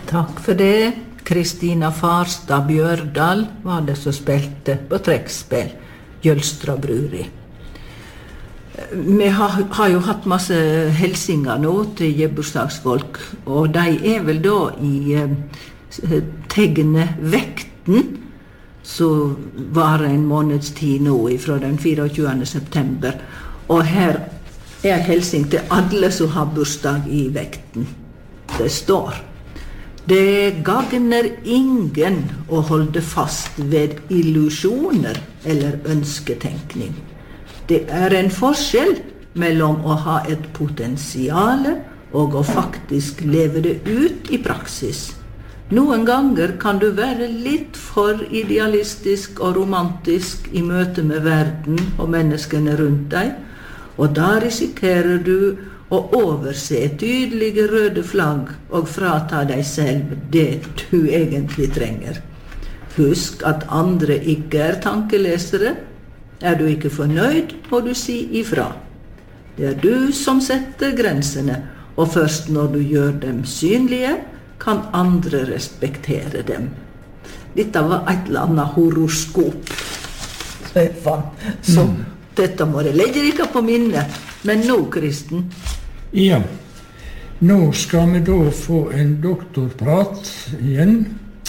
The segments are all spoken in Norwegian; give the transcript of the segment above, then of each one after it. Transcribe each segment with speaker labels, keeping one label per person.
Speaker 1: Takk for det. Kristina Farstad Bjørdal var det som spilte på trekkspill, Jølstra Bruri. Vi har jo hatt masse helsinger nå til gebursdagsfolk, og de vel da i tegnet vekten, som var en måneds tid nå fra den 24. september. Og her en helsing til alle som har bursdag i vekten. Det står: Det gagner ingen å holde fast ved illusjoner eller ønsketenkning. Det en forskjell mellom å ha et potensiale og å faktisk leve det ut i praksis. Noen ganger kan du være litt for idealistisk og romantisk i møte med verden og menneskene rundt deg, og da risikerer du å overse tydelige røde flagg og frata deg selv det du egentlig trenger. Husk at andre ikke tankelesere. Du ikke fornøyd, må du si ifra. Det du som setter grensene, og først når du gjør dem synlige, kan andre respektere dem. Dette var et eller annet horoskop, Stefan. Så dette må jeg legge ikke på minnet. Men nå, Kristen?
Speaker 2: Ja, nå skal vi da få en doktorprat igjen.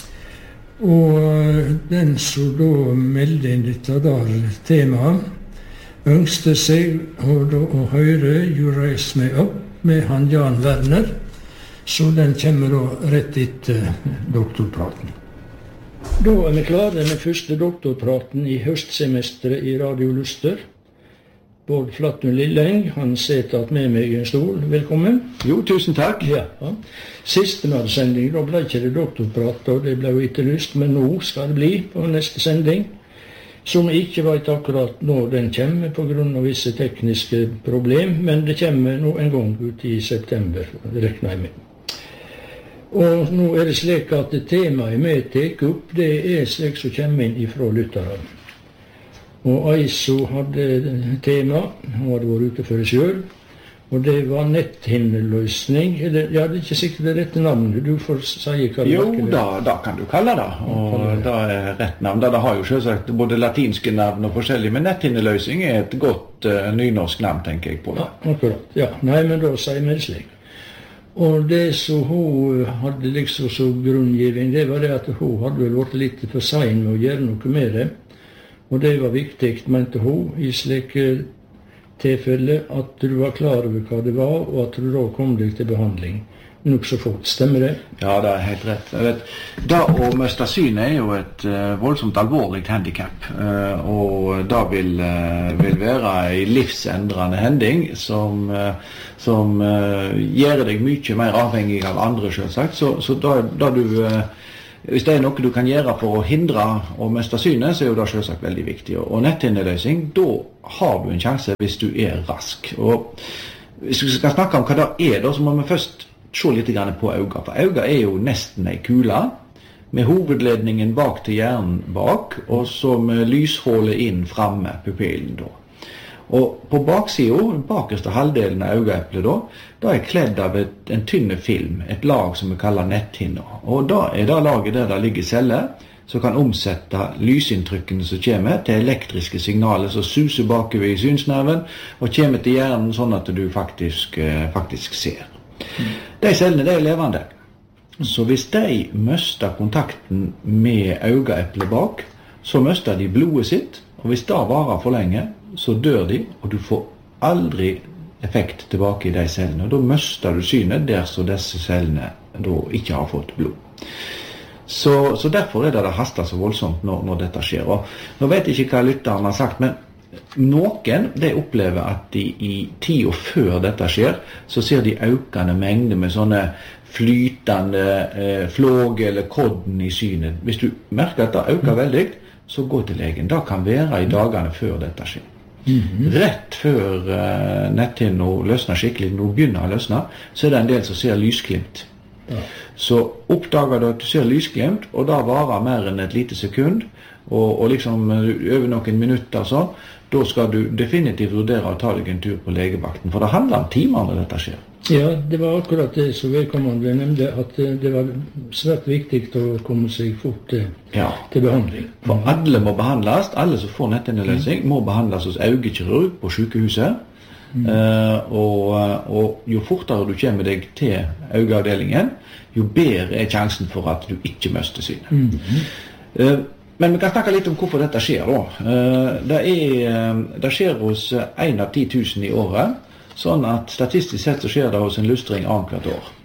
Speaker 2: Og den som da meldte inn dette der temaet, ønsket seg å høre You Raise Me Up med han Jan Werner, så den kommer da rett etter doktorpraten. Da vi klare med første doktorpraten i høstsemesteret i Radio Luster. Bård Flatun Lilleng, han sitter med meg i en stol. Velkommen.
Speaker 3: Jo, tusen takk.
Speaker 2: Ja. Siste sending, da ble ikke det doktorprat, og det ble jo etterlyst, men nå skal det bli på neste sending, som vi ikke vet akkurat når den kommer på grunn av visse tekniske problem, men det kommer nå en gang ut i september, det regner jeg med. Og nå det slik at temaet vi tar opp, det slik som kommer inn ifra lytterne. Og Aiso hadde tema, hun hadde vært ute for det selv, og det var netthinneløsning. Ja, det ikke sikkert det rette navnet, du får si hva det
Speaker 3: er. Jo, da kan du kalle det, og det rett navn. Det har jo selvsagt både latinske navn og forskjellige, men netthinneløsning et godt nynorsk navn, tenker jeg på det.
Speaker 2: Ja, akkurat. Ja, nei, men da sier vi det slik. Og det som hun hadde liksom som grunngivning, det var det at hun hadde vel vært litt for sein med å gjøre noe med det. Og det var viktig, mente hun, i slike tilfelle at du var klar over hva det var, og at du da kom deg til behandling. Nok så fort, stemmer det?
Speaker 3: Ja, det helt rett. Jeg vet, da å miste synet jo et voldsomt alvorlig handicap, og da vil være en livsendrende hending som gjør deg mye mer avhengig av andre, selvsagt. Så da du... Hvis det noe du kan gjøre for å hindre å miste synet, så jo det selvsagt veldig viktig. Og netthinneløsning, da har du en sjanse hvis du rask. Og hvis vi skal snakke om hva det da, så må vi først se litt på øynene. For øynene jo nesten en kule, med hovedledningen bak til hjernen bak, og så med lyshålet inn fremme, pupillen da. Og på baksiden, den bakerste halvdelen av øyeeplet da kledd av en tynne film, et lag som vi kaller netthinner. Og da det laget der det ligger celler, som kan omsette lysinntrykkene som kommer til elektriske signaler som suser bakover i synsnerven, og kommer til hjernen sånn at du faktisk ser. De cellene levende. Så hvis de mister kontakten med øyeeplet bak, så mister de blodet sitt, og hvis det varer for lenge, så dør de, og du får aldri effekt tilbake i de cellene. Og da mister du synet der så disse cellene da ikke har fått blod. Så derfor det haster så voldsomt når dette skjer. Og nå vet jeg ikke hva lytteren har sagt, men noen opplever at de i tiden før dette skjer, så ser de økende mengder med sånne flytende flåg eller kodden i synet. Hvis du merker at det øker veldig, så gå til legen. Det kan være i dagene før dette skjer. Rett før netthinnen løsner skikkelig, når du begynner å løsne, så det en del som ser lysglimt. Så oppdager du at du ser lysglimt, og da varer mer enn et lite sekund, og liksom over noen minutter så, da skal du definitivt vurdere å ta deg en tur på legevakten, for det handler om timer når dette skjer.
Speaker 2: Ja, det var akkurat det som vedkommende nevnte, at det var svært viktig å komme seg fort til behandling.
Speaker 3: For alle må behandles, alle som får netthinneløsning må behandles hos øyekirurg på sykehuset. Og jo fortere du kommer deg til øyeavdelingen, jo bedre sjansen for at du ikke mister synet. Men vi kan snakke litt om hvorfor dette skjer da. Det skjer hos 1 av 10 000 i året, sånn at statistisk sett så skjer det hos en lystring annethvert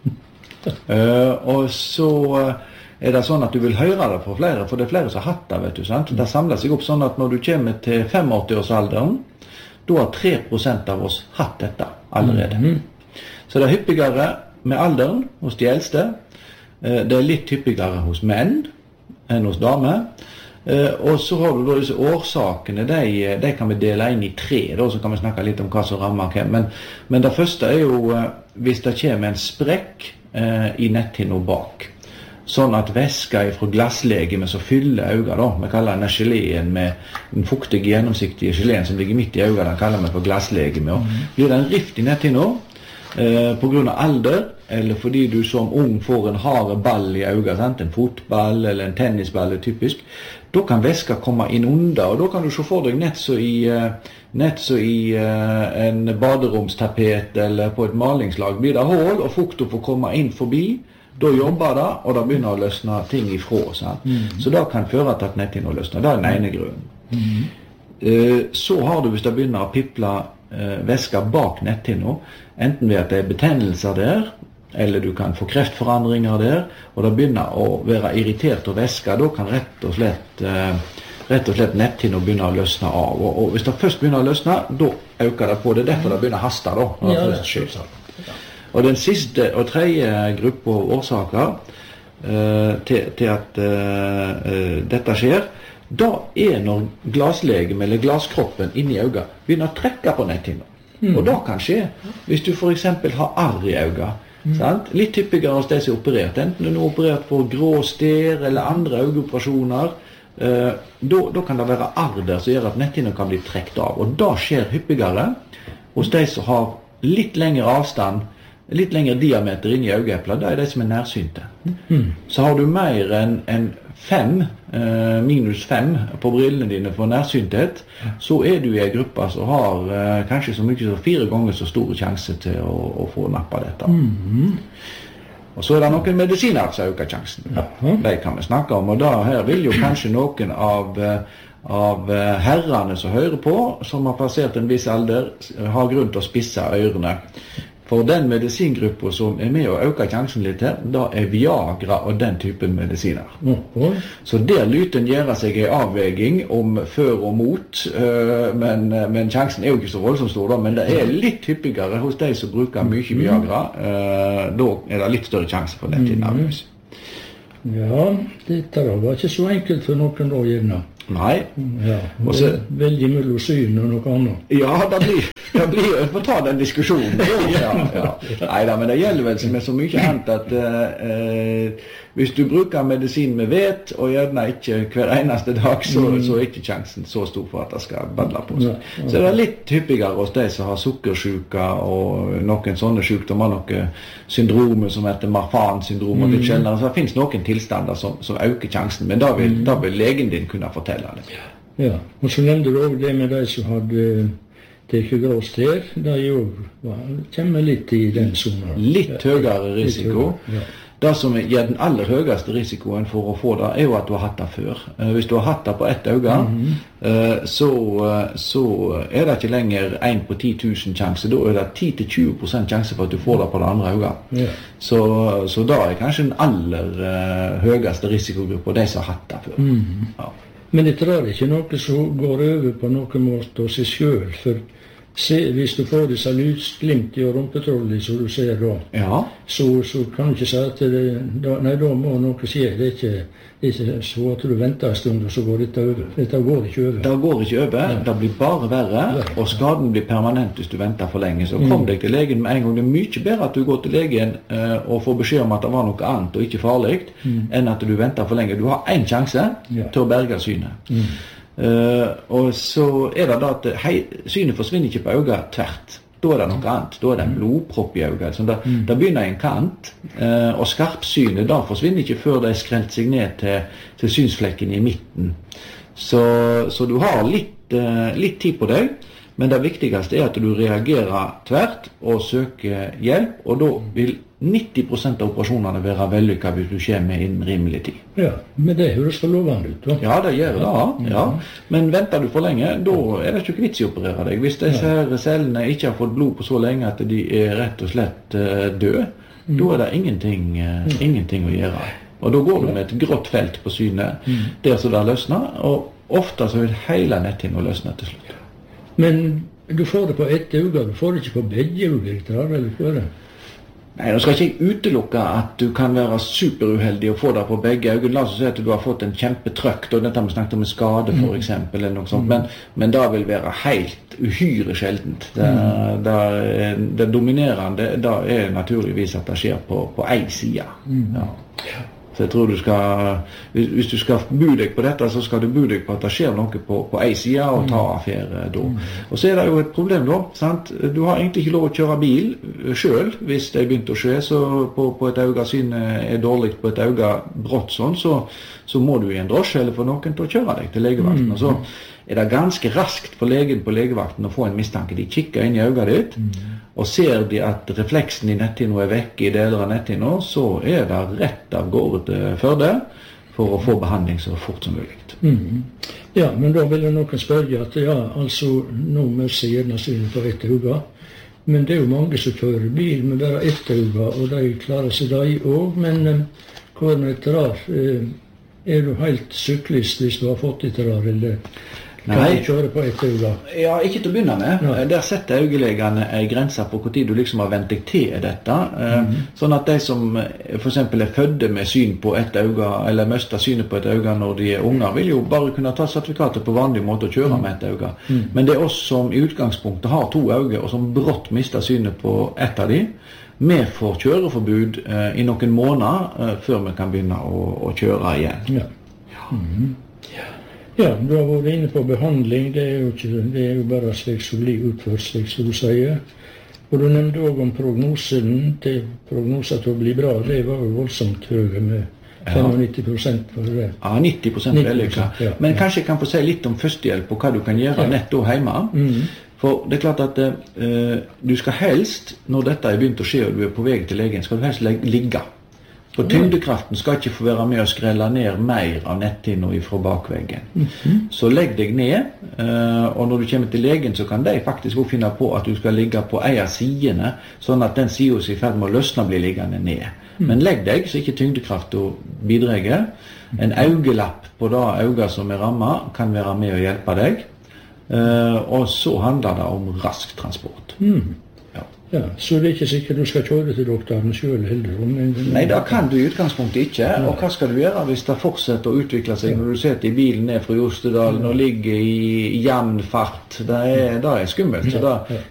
Speaker 3: år. Og så det sånn at du vil høre det fra flere, for det flere som har hatt det, vet du, sant? Det samler seg opp sånn at når du kommer til 85-årsalderen, da har 3% av oss hatt dette allerede. Så det hyppigere med alderen hos de eldste. Det litt hyppigere hos menn enn hos damer. Og så har du da disse årsakene, de kan vi dele inn i 3, da, så kan vi snakke litt om hva som rammer hvem. Men det første jo hvis det kommer en sprekk i netthinna bak. Sånn at væska fra glasslegeme som fyller øynene, da, vi kaller denne geleen med den fuktige, gjennomsiktige geleen som ligger midt i øynene, den kaller vi for glasslegeme. Og blir det en rift i netthinna på grunn av alder, eller fordi du som ung får en hard ball i øynene, en fotball eller en tennisball typisk, da kan væska komme inn under, og da kan du se for deg nett så i en baderomstapet eller på et malingslag blir det hål, og fukta får komme inn forbi. Da jobber det, og da begynner å løsne ting ifra. Så det kan føre til at netthinna løsner. Det den ene grunnen. Så har du, hvis det begynner å piple væska bak netthinna, enten ved at det betennelser der, eller du kan få kreftforandringer der, og det begynner å være irritert og væska, da kan rett og slett netthinna begynne å løsne av. Og hvis det først begynner å løsne, da øker det på. Det derfor det begynner å haste da, når det først skjer. Og den siste og tredje gruppe årsaker til at dette skjer, da når glaslegeme eller glaskroppen inni øynene begynner å trekke på netthinna. Og da kan skje hvis du for eksempel har arr i øynene. Litt hyppigere hos de som er operert, enten du er operert for grå stær eller andre øyeoperasjoner, da kan det være arr der som gjør at netthinna kan bli trekt av. Og da skjer hyppigere hos de som har litt lengre avstand, litt lengre diameter inn i øyeeplet, det de som er nærsynte. Så har du mer enn 5, minus 5 på brillene dine for nærsynthet, så du i en gruppe som har kanskje så mye som 4 ganger så store sjanser til å få nappa dette. Og så det noen medisiner som øker sjansen. De kan vi snakke om, og da her vil jo kanskje noen av herrene som hører på, som har passert en viss alder, har grunn til å spisse ørene. For den medisingruppa som er med å øke sjansen litt her, da er Viagra og den typen medisiner. Så der lyten gjør seg en avveging om før og mot, men sjansen er jo ikke så voldsomt stor da, men det er litt hyppigere hos de som bruker mye Viagra, da er det litt større sjanse for netthinnavløs.
Speaker 2: Ja, dette var ikke så enkelt for noen da, gjerne.
Speaker 3: Nei.
Speaker 2: Ja, det veldig mellom syn og noe annet.
Speaker 3: Ja, det blir jo å ta den diskusjonen. Neida, men det gjelder vel med så mye annet at hvis du bruker medisin med vet, og gjerne ikke hver eneste dag, så er ikke sjansen så stor for at det skal badle på seg. Så det er litt hyppigere hos de som har sukkersyke og noen sånne sykdommer, noen syndromer som heter Marfan-syndrom og litt sjeldnere. Så det finnes noen tilstander som øker sjansen, men da vil legen din kunne fortelle det.
Speaker 2: Ja, og så nevnte du også det med de som hadde ikke grå stær, det kommer litt i den zonen.
Speaker 3: Litt høyere risiko. Det som gir den aller høyeste risikoen for å få det, er jo at du har hatt det før. Hvis du har hatt det på ett øye, så er det ikke lenger 1 på 10 000 sjanse. Da er det 10-20% sjanse for at du får det på det andre øyet. Så da er kanskje den aller høyeste risikogruppa de som har hatt det før. Ja.
Speaker 2: Men det er ikke noe som går over på noen måte av seg selv, for hvis du får disse lysglimt i rumpetrollet som du ser da, så kan du ikke si at da må noe skje. Det er ikke så at du venter en stund og så går dette over. Dette går ikke over.
Speaker 3: Det går ikke over, det blir bare verre, og skaden blir permanent hvis du venter for lenge. Så kom deg til legen med en gang. Det er mye bedre at du går til legen og får beskjed om at det var noe annet og ikke farlig, enn at du venter for lenge. Du har en sjanse til å berge synet. Og så er det da at synet forsvinner ikke på øyet tvert. Da det noe annet. Da det en blodpropp i øyet. Så da begynner en kant, og skarpsynet da forsvinner ikke før det skrelt seg ned til synsflekken i midten. Så du har litt tid på deg, men det viktigste er at du reagerer tvert og søker hjelp, og da vil 90% av operasjonene være vellykket hvis du kommer innen rimelig tid.
Speaker 2: Ja, men det høres for lovende ut, da.
Speaker 3: Ja, det gjør det, ja. Men venter du for lenge, da er det ikke vits i å operere deg. Hvis disse her cellene ikke har fått blod på så lenge at de er rett og slett døde, da er det ingenting å gjøre. Og da går du med et grått felt på synet, der så det løsner, og ofte så vil hele netthinna løsne til slutt.
Speaker 2: Men du får det på ett øye, du får det ikke på begge øyne, eller hva er det?
Speaker 3: Nei, nå skal ikke jeg utelukke at du kan være superuheldig og få det på begge øyne. La oss si at du har fått en kjempetrøkk, og dette vi snakket om en skade for eksempel, eller noe sånt, men det vil være helt uhyre sjeldent. Det dominerende, det er naturligvis at det skjer på en side. Ja. Så jeg tror hvis du skal bo deg på dette, så skal du bo deg på at det skjer noe på en side og ta affære da. Og så er det jo et problem da, sant? Du har egentlig ikke lov å kjøre bil selv hvis det er begynt å skje, så på et øye synet er dårlig på et øye brått sånn, så må du i en drosje eller få noen til å kjøre deg til legevakten. Og så er det ganske raskt for legen på legevakten å få en mistanke. De kikker inn i øyet ditt, og ser de at refleksen i netthinna er vekk i deler av netthinna, så er det rett av gårde til Førde for å få behandling så fort som mulig.
Speaker 2: Ja, men da vil noen spørre at altså, nå mister gjerne synet på ett øye, men det er jo mange som kjører bil med bare ett øye, og de klarer seg de også, men hva er det rar? Er du helt syklist hvis du har fått et rar, eller kan du kjøre på ett øye?
Speaker 3: Ja, ikke til å begynne med. Der setter øyelegene en grense på hvor tid du liksom har vent deg til dette. Sånn at de som for eksempel er fødde med syn på ett øye, eller mister synet på ett øye når de er unger, vil jo bare kunne ta sertifikatet på vanlig måte og kjøre med ett øye. Men det er oss som i utgangspunktet har to øyne, og som brått mister synet på ett av de, vi får kjøreforbud i noen måneder før vi kan begynne å kjøre igjen.
Speaker 2: Ja, du har vært inne på behandling, det er jo bare slik som blir utført, slik som du sier. Og du nevnte også om prognosen til å bli bra, det var jo voldsomt høye med 95% for det.
Speaker 3: Ja, 90% vellykket. Men kanskje jeg kan få si litt om førstehjelp og hva du kan gjøre nett og hjemme. For det er klart at du skal helst, når dette er begynt å skje og du er på vei til legen, skal du helst ligge. For tyngdekraften skal ikke få være med å skrelle ned mer av netthinna fra bakveggen. Så legg deg ned, og når du kommer til legen så kan de faktisk også finne på at du skal ligge på en av sidene, sånn at den siden som er i ferd med å løsne blir liggende ned. Men legg deg så ikke tyngdekraften bidrar. En øyelapp på det øyet som er rammet kan være med å hjelpe deg, og så handler det om rask transport.
Speaker 2: Ja, så det er ikke sikkert du skal kjøre til doktoren selv heller?
Speaker 3: Nei, det kan du i utgangspunktet ikke. Og hva skal du gjøre hvis det fortsetter å utvikle seg når du sitter i bilen ned fra Jostedalen og ligger i jevn fart? Det er skummelt. Så